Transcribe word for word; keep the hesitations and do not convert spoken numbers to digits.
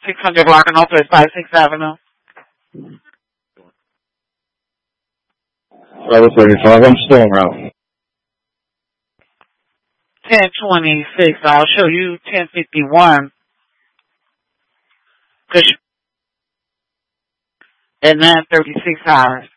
six hundred block and Northwest five sixth Avenue. Driver thirty-five, I'm still around. ten twenty-six, I'll show you ten fifty-one. Cause at nine thirty-six hours.